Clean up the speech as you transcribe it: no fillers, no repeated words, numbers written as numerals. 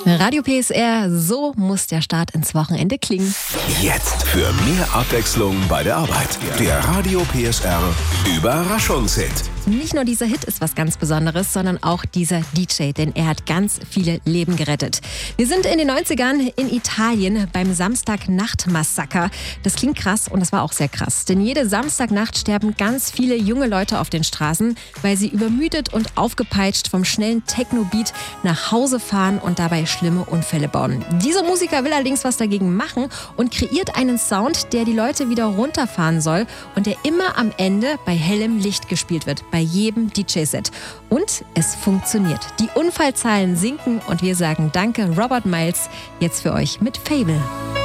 Radio PSR, so muss der Start ins Wochenende klingen. Jetzt für mehr Abwechslung bei der Arbeit. Der Radio PSR Überraschungshit. Nicht nur dieser Hit ist was ganz Besonderes, sondern auch dieser DJ, denn er hat ganz viele Leben gerettet. Wir sind in den 90ern in Italien beim Samstagnacht-Massaker. Das klingt krass und das war auch sehr krass, denn jede Samstagnacht sterben ganz viele junge Leute auf den Straßen, weil sie übermüdet und aufgepeitscht vom schnellen Techno-Beat nach Hause fahren und dabei schlimme Unfälle bauen. Dieser Musiker will allerdings was dagegen machen und kreiert einen Sound, der die Leute wieder runterfahren soll und der immer am Ende bei hellem Licht gespielt wird. Bei jedem DJ-Set. Und es funktioniert. Die Unfallzahlen sinken und wir sagen Danke, Robert Miles, jetzt für euch mit Fable.